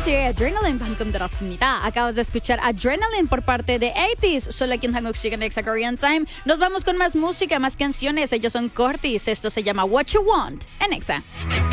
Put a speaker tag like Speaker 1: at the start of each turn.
Speaker 1: Crazy Adrenaline 방금 들었습니다. Acabas de escuchar Adrenaline por parte de 80s. Solo aquí en Hanguk Chicken Exa Korean Time. Nos vamos con más música, más canciones. Ellos son Cortis. Esto se llama What You Want en Exa.